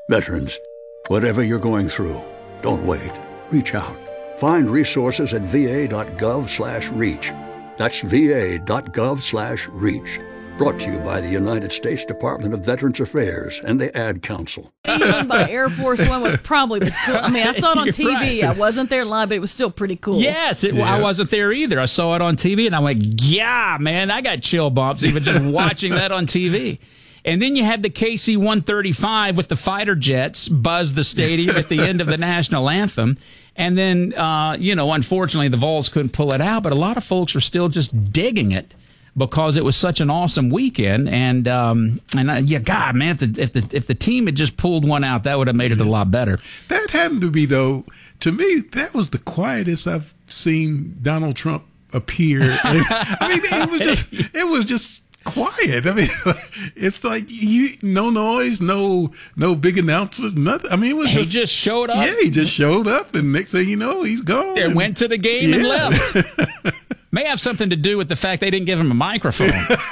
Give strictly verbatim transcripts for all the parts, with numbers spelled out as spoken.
Veterans, whatever you're going through, don't wait. Reach out. Find resources at va.gov slash reach. That's va.gov slash reach. Brought to you by the United States Department of Veterans Affairs and the Ad Council. One by Air Force One was probably the cool. I mean, I saw it on T V. Right. I wasn't there live, but it was still pretty cool. Yes, it, yeah. I wasn't there either. I saw it on T V, and I went, yeah, man, I got chill bumps even just watching that on T V. And then you had the K C one thirty-five with the fighter jets buzz the stadium at the end of the national anthem. And then, uh, you know, unfortunately, the Vols couldn't pull it out, but a lot of folks were still just digging it because it was such an awesome weekend. And, um, and uh, yeah, God, man, if the, if the if the team had just pulled one out, that would have made it a lot better. That happened to be, though, to me, that was the quietest I've seen Donald Trump appear. And, I mean, it was just, it was just quiet. I mean, it's like you, no noise, no, no big announcements, nothing. I mean, it was he just, just showed up. Yeah, he just showed up, and next thing you know, he's gone. And went to the game yeah. and left. May have something to do with the fact they didn't give him a microphone.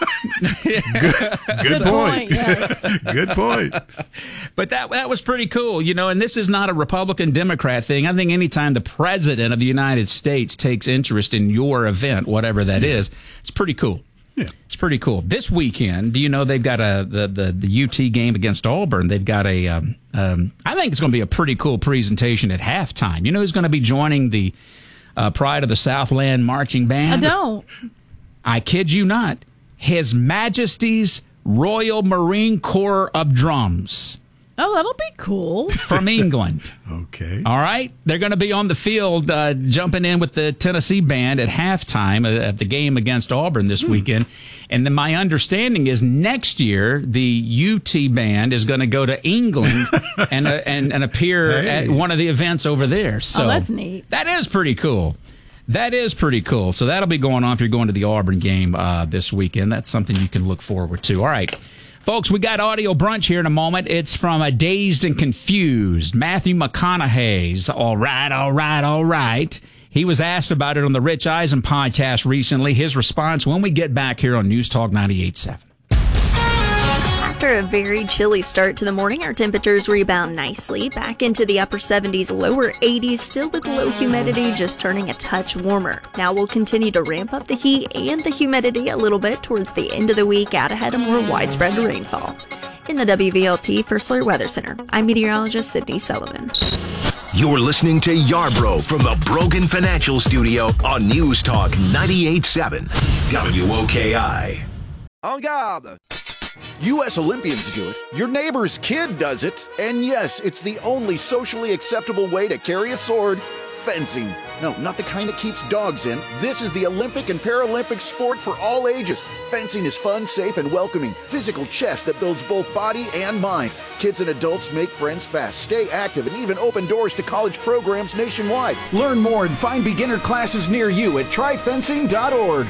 good, good, good point. point yes. Good point. But that that was pretty cool, you know. And this is not a Republican Democrat thing. I think anytime the president of the United States takes interest in your event, whatever that yeah. is, it's pretty cool. Yeah. It's pretty cool. This weekend, do you know they've got a the, the, the U T game against Auburn? They've got a, um, um, I think it's going to be a pretty cool presentation at halftime. You know who's going to be joining the uh, Pride of the Southland Marching Band? I don't. I kid you not. His Majesty's Royal Marine Corps of Drums. Oh, that'll be cool. From England. Okay. All right. They're going to be on the field uh, jumping in with the Tennessee band at halftime at the game against Auburn this hmm. weekend. And then my understanding is next year the U T band is going to go to England and, uh, and and appear hey. at one of the events over there. So oh, that's neat. That is pretty cool. That is pretty cool. So that'll be going on if you're going to the Auburn game uh, this weekend. That's something you can look forward to. All right. Folks, we got audio brunch here in a moment. It's from a Dazed and Confused. Matthew McConaughey's All Right, All Right, All Right. He was asked about it on the Rich Eisen podcast recently. His response when we get back here on News Talk ninety-eight point seven. After a very chilly start to the morning, our temperatures rebound nicely back into the upper seventies, lower eighties, still with low humidity, just turning a touch warmer. Now we'll continue to ramp up the heat and the humidity a little bit towards the end of the week, out ahead of more widespread rainfall. In the W V L T First Alert Weather Center, I'm meteorologist Sydney Sullivan. You're listening to Yarbrough from the Brogan Financial Studio on News Talk ninety-eight point seven W O K I. En garde! U S Olympians do it, your neighbor's kid does it, and yes, it's the only socially acceptable way to carry a sword, fencing. No, not the kind that keeps dogs in. This is the Olympic and Paralympic sport for all ages. Fencing is fun, safe, and welcoming. Physical chess that builds both body and mind. Kids and adults make friends fast, stay active, and even open doors to college programs nationwide. Learn more and find beginner classes near you at try fencing dot org.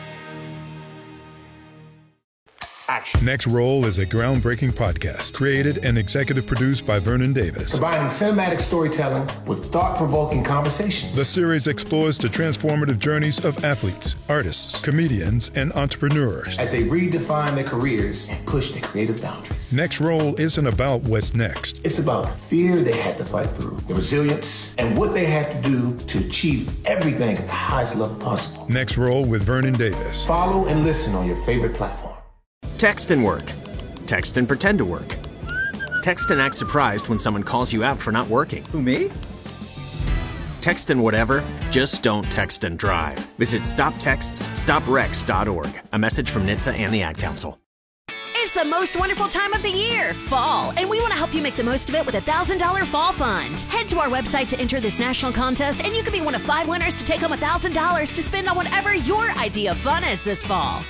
Action. Next Roll is a groundbreaking podcast created and executive produced by Vernon Davis. Combining cinematic storytelling with thought-provoking conversations. The series explores the transformative journeys of athletes, artists, comedians, and entrepreneurs as they redefine their careers and push their creative boundaries. Next Roll isn't about what's next. It's about the fear they had to fight through, the resilience, and what they had to do to achieve everything at the highest level possible. Next Roll with Vernon Davis. Follow and listen on your favorite platform. Text and work. Text and pretend to work. Text and act surprised when someone calls you out for not working. Who, me? Text and whatever, just don't text and drive. Visit stop texts stop wrecks dot org. A message from N H T S A and the Ad Council. It's the most wonderful time of the year, fall, and we want to help you make the most of it with a one thousand dollars Fall Fund. Head to our website to enter this national contest, and you could be one of five winners to take home one thousand dollars to spend on whatever your idea of fun is this fall.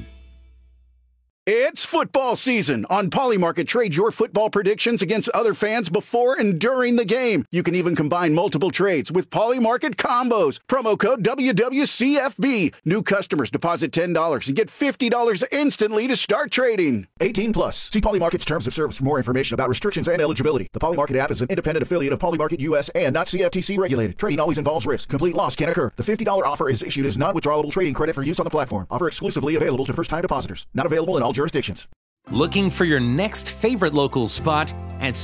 It's football season. On Polymarket, trade your football predictions against other fans before and during the game. You can even combine multiple trades with Polymarket combos. Promo code W W C F B. New customers deposit ten dollars and get fifty dollars instantly to start trading. eighteen plus. See Polymarket's terms of service for more information about restrictions and eligibility. The Polymarket app is an independent affiliate of Polymarket U S and not C F T C regulated. Trading always involves risk. Complete loss can occur. The fifty dollars offer is issued as non-withdrawable trading credit for use on the platform. Offer exclusively available to first-time depositors. Not available in all jurisdictions. Looking for your next favorite local spot? At